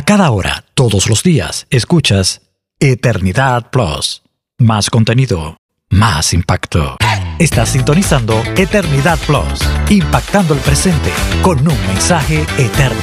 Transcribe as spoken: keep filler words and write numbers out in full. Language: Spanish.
cada hora, todos los días, escuchas Eternidad Plus. Más contenido, más impacto. Estás sintonizando Eternidad Plus, impactando el presente con un mensaje eterno.